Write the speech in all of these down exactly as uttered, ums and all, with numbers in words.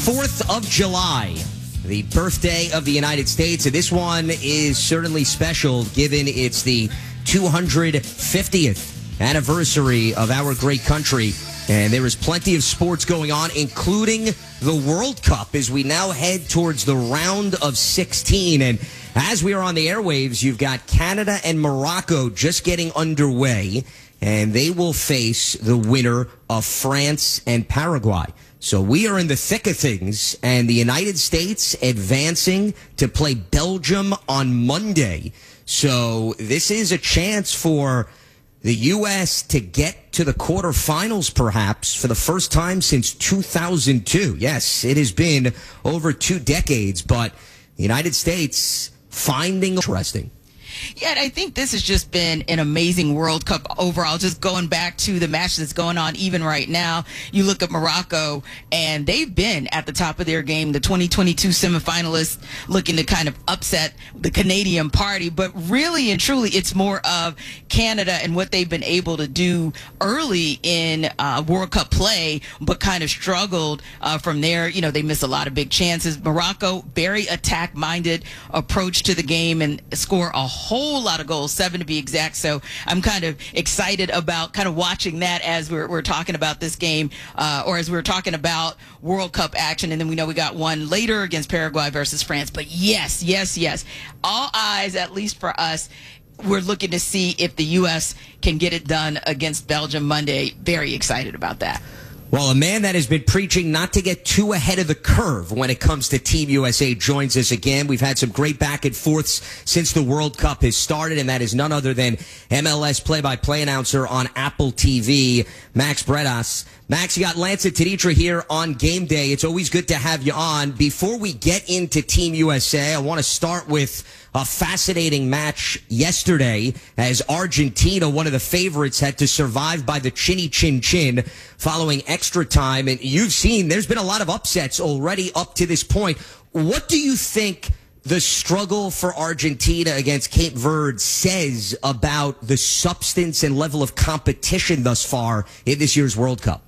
fourth of July, the birthday of the United States. And this one is certainly special given it's the two hundred fiftieth anniversary of our great country. And there is plenty of sports going on, including the World Cup, as we now head towards the round of sixteen. And as we are on the airwaves, you've got Canada and Morocco just getting underway, and they will face the winner of France and Paraguay. So we are in the thick of things, and the United States advancing to play Belgium on Monday. So this is a chance for the U S to get to the quarterfinals, perhaps, for the first time since two thousand two. Yes, it has been over two decades, but the United States finding interesting. Yeah, and I think this has just been an amazing World Cup overall. Just going back to the match that's going on even right now, you look at Morocco, and they've been at the top of their game. The twenty twenty-two semifinalists looking to kind of upset the Canadian party. But really and truly, it's more of Canada and what they've been able to do early in uh, World Cup play, but kind of struggled uh, from there. You know, they missed a lot of big chances. Morocco, very attack-minded approach to the game and score a whole lot of goals, seven to be exact. So I'm kind of excited about kind of watching that as we're, we're talking about this game, uh, or as we're talking about World Cup action. And then we know we got one later against Paraguay versus France. But yes, yes, yes. All eyes, at least for us, we're looking to see if the U S can get it done against Belgium Monday. Very excited about that. Well, a man that has been preaching not to get too ahead of the curve when it comes to Team U S A joins us again. We've had some great back and forths since the World Cup has started, and that is none other than M L S play-by-play announcer on Apple T V, Max Bredas. Max, you got Lance and Tenitra here on Game Day. It's always good to have you on. Before we get into Team U S A, I want to start with a fascinating match yesterday as Argentina, one of the favorites, had to survive by the chinny chin chin following extra time. And you've seen there's been a lot of upsets already up to this point. What do you think the struggle for Argentina against Cape Verde says about the substance and level of competition thus far in this year's World Cup?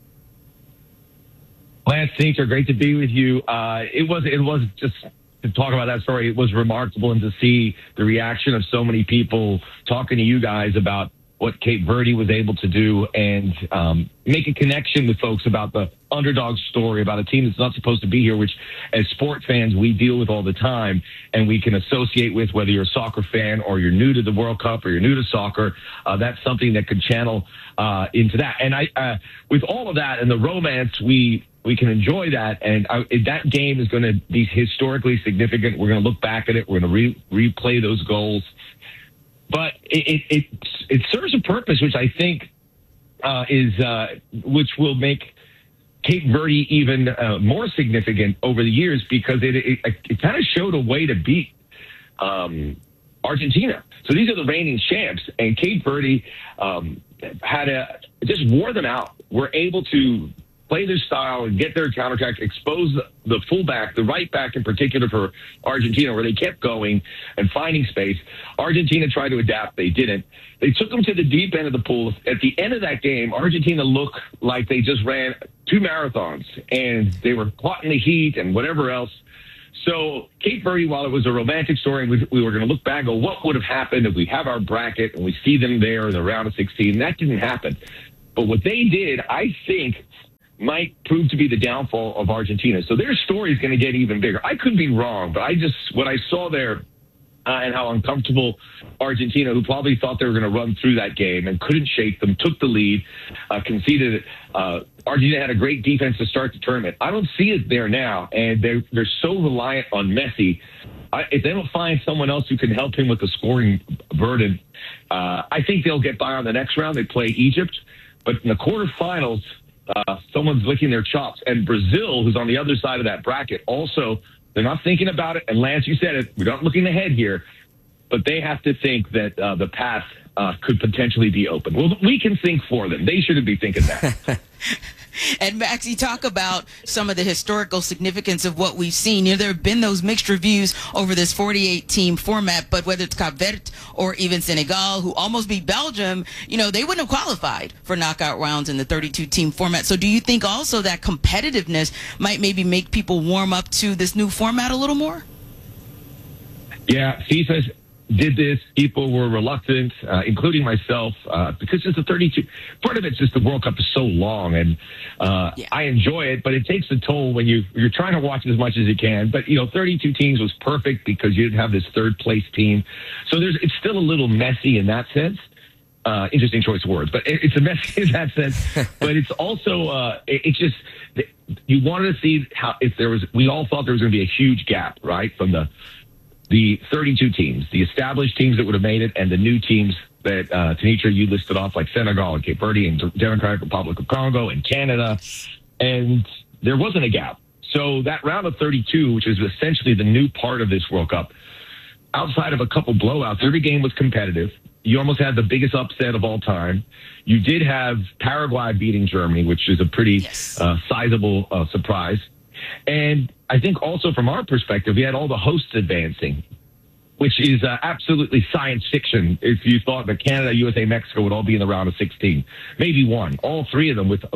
Lance, Tenitra, great to be with you. Uh, it was it was just to talk about that story. It was remarkable, and to see the reaction of so many people talking to you guys about what Cape Verde was able to do, and um, make a connection with folks about the underdog story, about a team that's not supposed to be here, which as sport fans we deal with all the time, and we can associate with, whether you're a soccer fan or you're new to the World Cup or you're new to soccer. Uh, that's something that could channel uh, into that. And I, uh, with all of that and the romance, we we can enjoy that. And I, that game is going to be historically significant. We're going to look back at it. We're going to re- replay those goals. But it, it, it, it serves a purpose, which I think uh, is, uh, which will make Cape Verde even uh, more significant over the years, because it, it, it kind of showed a way to beat um, Argentina. So these are the reigning champs, and Cape Verde um, had a, just wore them out. Were able to play their style and get their counterattack, expose the, the fullback, the right back in particular for Argentina, where they kept going and finding space. Argentina tried to adapt. They didn't. They took them to the deep end of the pool. At the end of that game, Argentina looked like they just ran two marathons, and they were caught in the heat and whatever else. So Cape Verde, while it was a romantic story, and we, we were going to look back and go, what would have happened if we have our bracket and we see them there in the round of sixteen? That didn't happen. But what they did, I think, might prove to be the downfall of Argentina. So their story is going to get even bigger. I could be wrong, but I just, what I saw there uh, and how uncomfortable Argentina, who probably thought they were going to run through that game and couldn't shake them, took the lead, uh, conceded. Uh, Argentina had a great defense to start the tournament. I don't see it there now, and they're, they're so reliant on Messi. I, if they don't find someone else who can help him with the scoring burden, uh, I think they'll get by on the next round. They play Egypt, but in the quarterfinals, Uh, someone's licking their chops. And Brazil, who's on the other side of that bracket, also, they're not thinking about it. And Lance, you said it, we're not looking ahead here. but they have to think that uh, the path uh, could potentially be open. Well, we can think for them. They shouldn't be thinking that. And Max, you talk about some of the historical significance of what we've seen. You know, there have been those mixed reviews over this forty-eight team format, but whether it's Cape Verde or even Senegal, who almost beat Belgium, you know, they wouldn't have qualified for knockout rounds in the thirty-two team format. So do you think also that competitiveness might maybe make people warm up to this new format a little more? Yeah, FIFA did this. People were reluctant, uh, including myself, uh, because it's a thirty-two. Part of it's just the World Cup is so long, and uh, yeah. I enjoy it, but it takes a toll when you you're trying to watch as much as you can. But you know, thirty-two teams was perfect because you didn't have this third place team, so there's it's still a little messy in that sense. Uh, interesting choice of words, but it's a messy in that sense. But it's also uh, it, it's just you wanted to see how if there was. We all thought there was going to be a huge gap, right, from the. The thirty-two teams, the established teams that would have made it, and the new teams that, uh, Tanitra, you listed off, like Senegal and Cape Verde and Democratic Republic of Congo and Canada, and there wasn't a gap. So that round of thirty-two, which is essentially the new part of this World Cup, outside of a couple blowouts, every game was competitive. You almost had the biggest upset of all time. You did have Paraguay beating Germany, which is a pretty yes. uh, sizable uh, surprise. And I think also from our perspective, we had all the hosts advancing, which is uh, absolutely science fiction. If you thought that Canada, U S A, Mexico would all be in the round of sixteen, maybe one, all three of them with,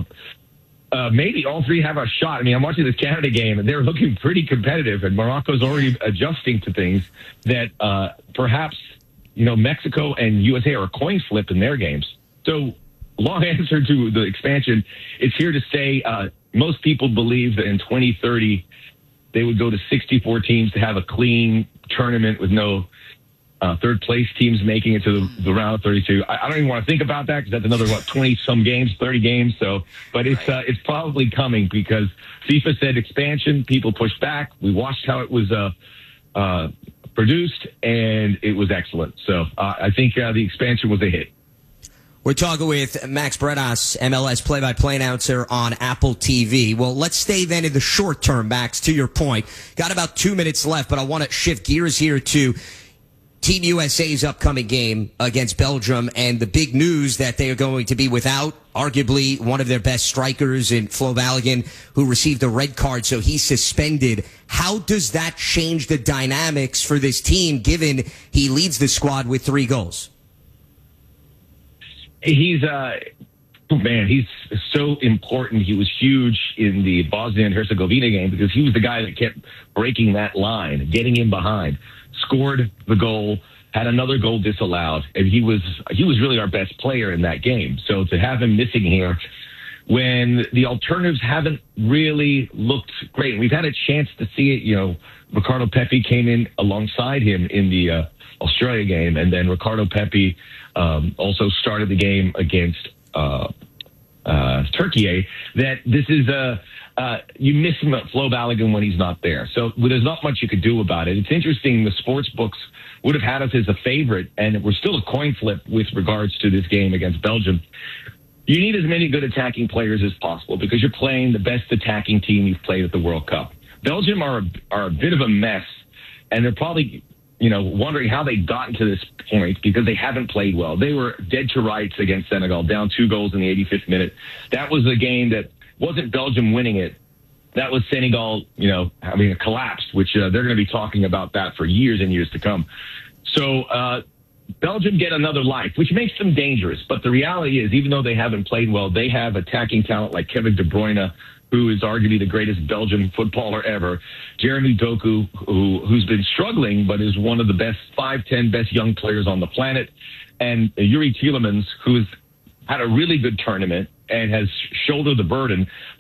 uh, maybe all three have a shot. I mean, I'm watching this Canada game and they're looking pretty competitive, and Morocco's already adjusting to things that uh, perhaps, you know, Mexico and U S A are a coin flip in their games. So long answer to the expansion. It's here to stay. Uh, most people believe that in twenty thirty, they would go to sixty-four teams to have a clean tournament with no uh, third place teams making it to the, the round of thirty-two. I, I don't even want to think about that because that's another, what, twenty some games, thirty games. So, but it's, uh, it's probably coming because FIFA said expansion, people pushed back. We watched how it was, uh, uh, produced, and it was excellent. So, uh, I think, uh, the expansion was a hit. We're talking with Max Bredas, M L S play-by-play announcer on Apple T V. Well, let's stay then in the short term, Max, to your point. Got about two minutes left, but I want to shift gears here to Team U S A's upcoming game against Belgium and the big news that they are going to be without arguably one of their best strikers in Flo Balogun, who received a red card, so he's suspended. How does that change the dynamics for this team, given he leads the squad with three goals? He's, uh, man, he's so important. He was huge in the Bosnia and Herzegovina game because he was the guy that kept breaking that line, getting in behind, scored the goal, had another goal disallowed, and he was he was really our best player in that game. So to have him missing here when the alternatives haven't really looked great, and we've had a chance to see it. You know, Ricardo Pepi came in alongside him in the uh, Australia game, and then Ricardo Pepi um, also started the game against uh, uh, Turkey. That this is a uh, you miss Flo Balogun when he's not there. So well, there's not much you could do about it. It's interesting. The sports books would have had us as a favorite, and we're still a coin flip with regards to this game against Belgium. You need as many good attacking players as possible because you're playing the best attacking team you've played at the World Cup. Belgium are are a bit of a mess, and they're probably, you know, wondering how they gotten to this point because they haven't played well. They were dead to rights against Senegal, down two goals in the eighty-fifth minute. That was a game that wasn't Belgium winning it. That was Senegal, you know, having a collapse, which uh, they're going to be talking about that for years and years to come. So uh, Belgium get another life, which makes them dangerous. But the reality is, even though they haven't played well, they have attacking talent like Kevin De Bruyne, who is arguably the greatest Belgian footballer ever. Jeremy Doku, who, who's been struggling, but is one of the best five, ten best young players on the planet. And Yuri Tielemans, who's had a really good tournament and has shouldered the burden.